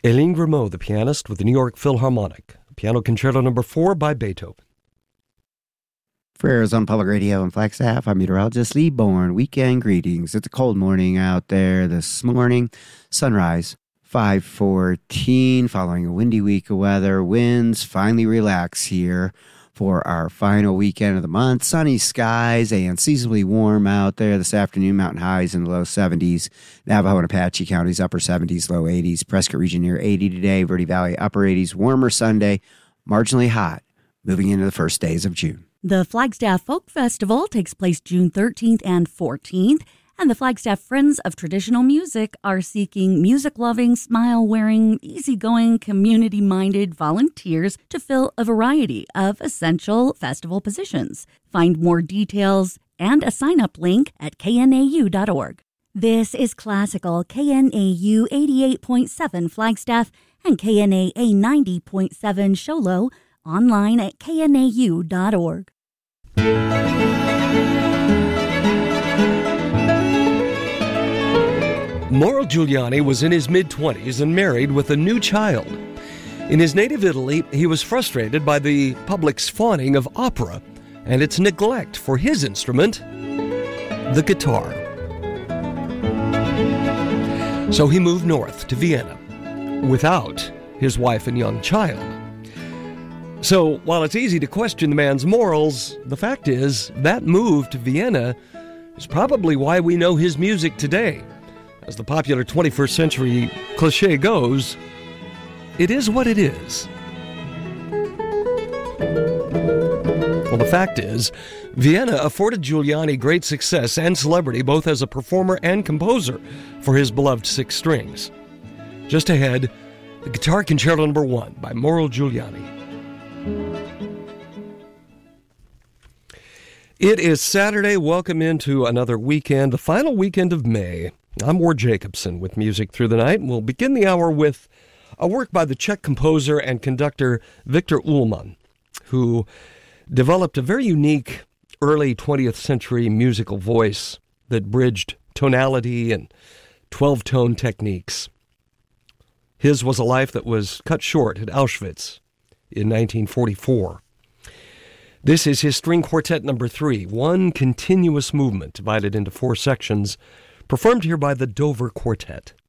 Eline Grimaud, the pianist with the New York Philharmonic, Piano Concerto No. 4 by Beethoven. For Arizona Public Radio and Flagstaff, I'm meteorologist Lee Bourne. Weekend greetings. It's a cold morning out there this morning. Sunrise, 5:14, following a windy week of weather. Winds finally relax here for our final weekend of the month. Sunny skies and seasonably warm out there this afternoon. Mountain highs in the low 70s. Navajo and Apache counties, upper 70s, low 80s. Prescott region near 80 today. Verde Valley, upper 80s. Warmer Sunday, marginally hot, moving into the first days of June. The Flagstaff Folk Festival takes place June 13th and 14th, and the Flagstaff Friends of Traditional Music are seeking music-loving, smile-wearing, easygoing, community-minded volunteers to fill a variety of essential festival positions. Find more details and a sign-up link at knau.org. This is Classical KNAU 88.7 Flagstaff and KNAA 90.7 Show Low, online at knau.org. Mauro Giuliani was in his mid-20s and married with a new child. In his native Italy, he was frustrated by the public's fawning of opera and its neglect for his instrument, the guitar. So he moved north to Vienna without his wife and young child. So while it's easy to question the man's morals, the fact is that move to Vienna is probably why we know his music today. As the popular 21st century cliche goes, it is what it is. Well, the fact is, Vienna afforded Giuliani great success and celebrity both as a performer and composer for his beloved six strings. Just ahead, the Guitar Concerto No. 1 by Mauro Giuliani. It is Saturday. Welcome into another weekend, the final weekend of May. I'm Ward Jacobson with Music Through the Night, and we'll begin the hour with a work by the Czech composer and conductor Viktor Ullmann, who developed a very unique early 20th century musical voice that bridged tonality and 12-tone techniques. His was a life that was cut short at Auschwitz in 1944. This is his String Quartet No. 3, one continuous movement divided into four sections, performed here by the Dover Quartet.